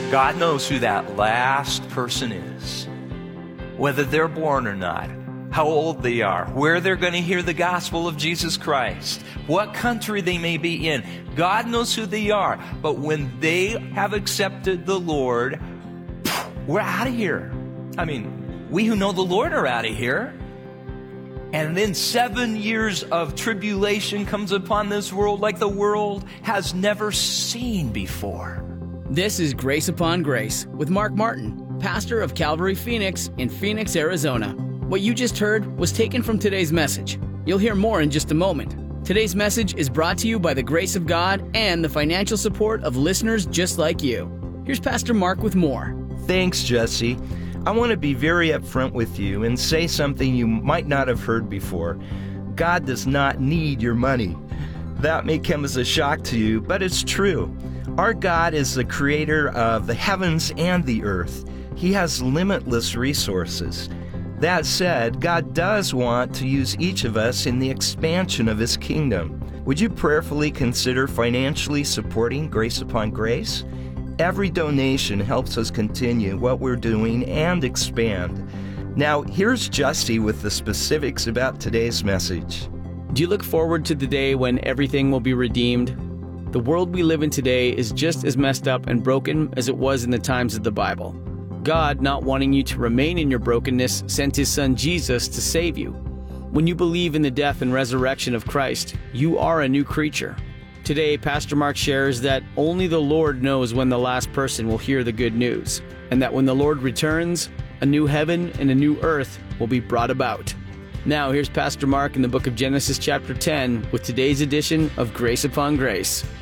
God knows who that last person is, whether they're born or not, how old they are, where they're going to hear the gospel of Jesus Christ, what country they may be in. God knows who they are. But when they have accepted the Lord, we're out of here. I mean, we who know the Lord are out of here. And then 7 years of tribulation comes upon this world like the world has never seen before. This is Grace Upon Grace with Mark Martin, pastor of Calvary Phoenix in Phoenix, Arizona. What you just heard was taken from today's message. You'll hear more in just a moment. Today's message is brought to you by the grace of God and the financial support of listeners just like you. Here's Pastor Mark with more. Thanks, Jesse. I want to be very upfront with you and say something you might not have heard before. God does not need your money. That may come as a shock to you, but it's true. Our God is the creator of the heavens and the earth. He has limitless resources. That said, God does want to use each of us in the expansion of His kingdom. Would you prayerfully consider financially supporting Grace Upon Grace? Every donation helps us continue what we're doing and expand. Now, here's Justy with the specifics about today's message. Do you look forward to the day when everything will be redeemed? The world we live in today is just as messed up and broken as it was in the times of the Bible. God, not wanting you to remain in your brokenness, sent His Son Jesus to save you. When you believe in the death and resurrection of Christ, you are a new creature. Today, Pastor Mark shares that only the Lord knows when the last person will hear the good news, and that when the Lord returns, a new heaven and a new earth will be brought about. Now, here's Pastor Mark in the book of Genesis chapter 10 with today's edition of Grace Upon Grace.